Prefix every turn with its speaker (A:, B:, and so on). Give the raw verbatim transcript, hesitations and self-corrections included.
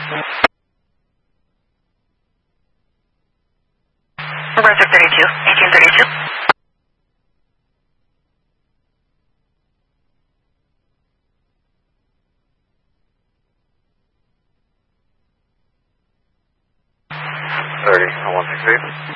A: Roger thirty-two, eighteen thirty-two.
B: thirty, one six eight.